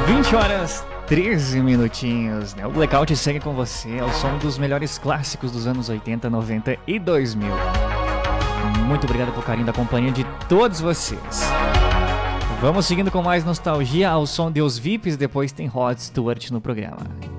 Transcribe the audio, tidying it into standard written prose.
20 horas 13 minutinhos, né? O Blackout segue com você ao som dos melhores clássicos dos anos 80, 90 e 2000. Muito obrigado pelo carinho da companhia de todos vocês. Vamos seguindo com mais nostalgia ao som de Os VIPs, depois tem Rod Stewart no programa.